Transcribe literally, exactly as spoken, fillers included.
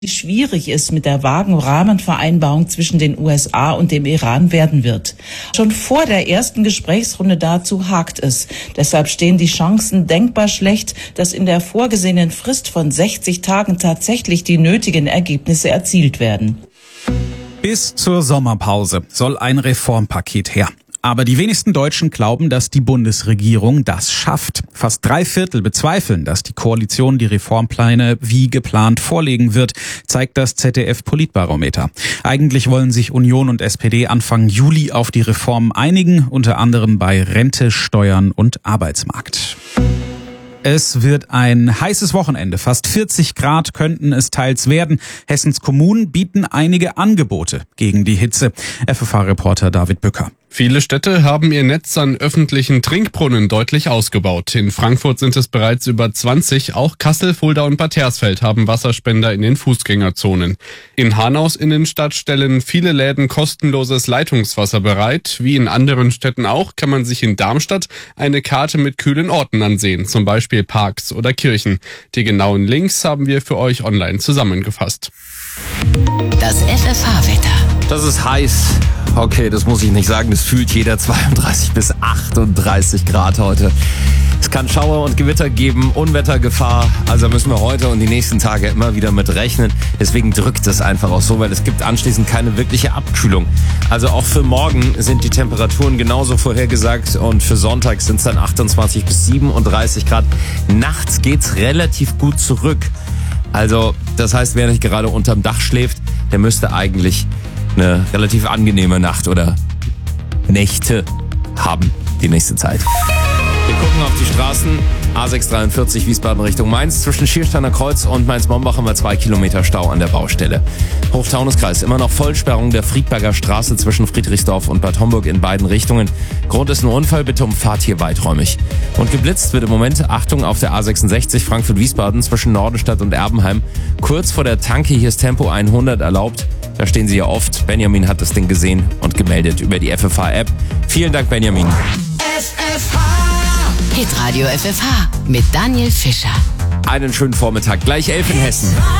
wie schwierig es mit der vagen Rahmenvereinbarung zwischen den U S A und dem Iran werden wird. Schon vor der ersten Gesprächsrunde dazu hakt es. Deshalb stehen die Chancen denkbar schlecht, dass in der vorgesehenen Frist von sechzig Tagen tatsächlich die nötigen Ergebnisse erzielt werden. Bis zur Sommerpause soll ein Reformpaket her. Aber die wenigsten Deutschen glauben, dass die Bundesregierung das schafft. Fast drei Viertel bezweifeln, dass die Koalition die Reformpläne wie geplant vorlegen wird, zeigt das Z D F-Politbarometer. Eigentlich wollen sich Union und S P D Anfang Juli auf die Reformen einigen, unter anderem bei Rente, Steuern und Arbeitsmarkt. Es wird ein heißes Wochenende. Fast vierzig Grad könnten es teils werden. Hessens Kommunen bieten einige Angebote gegen die Hitze. F F H-Reporter David Bücker. Viele Städte haben ihr Netz an öffentlichen Trinkbrunnen deutlich ausgebaut. In Frankfurt sind es bereits über zwanzig. Auch Kassel, Fulda und Bad Hersfeld haben Wasserspender in den Fußgängerzonen. In Hanaus Innenstadt stellen viele Läden kostenloses Leitungswasser bereit. Wie in anderen Städten auch, kann man sich in Darmstadt eine Karte mit kühlen Orten ansehen, zum Beispiel Parks oder Kirchen. Die genauen Links haben wir für euch online zusammengefasst. Das F F H-Wetter. Das ist heiß. Okay, das muss ich nicht sagen. Das fühlt jeder. zweiunddreißig bis achtunddreißig Grad heute. Es kann Schauer und Gewitter geben, Unwettergefahr. Also müssen wir heute und die nächsten Tage immer wieder mit rechnen. Deswegen drückt es einfach auch so, weil es gibt anschließend keine wirkliche Abkühlung. Also auch für morgen sind die Temperaturen genauso vorhergesagt und für Sonntag sind es dann achtundzwanzig bis siebenunddreißig Grad. Nachts geht's relativ gut zurück. Also das heißt, wer nicht gerade unterm Dach schläft, der müsste eigentlich eine relativ angenehme Nacht oder Nächte haben die nächste Zeit. Wir gucken auf die Straßen. A sechs dreiundvierzig Wiesbaden Richtung Mainz. Zwischen Schiersteiner Kreuz und Mainz-Mombach haben wir zwei Kilometer Stau an der Baustelle. Hochtaunuskreis immer noch Vollsperrung der Friedberger Straße zwischen Friedrichsdorf und Bad Homburg in beiden Richtungen. Grund ist ein Unfall, bitte umfahrt hier weiträumig. Und geblitzt wird im Moment, Achtung, auf der A sechsundsechzig Frankfurt-Wiesbaden zwischen Nordenstadt und Erbenheim. Kurz vor der Tanke, hier ist Tempo hundert erlaubt. Da stehen sie ja oft. Benjamin hat das Ding gesehen und gemeldet über die F F H-App. Vielen Dank, Benjamin. F F H. Hitradio F F H mit Daniel Fischer. Einen schönen Vormittag. Gleich elf in Hessen.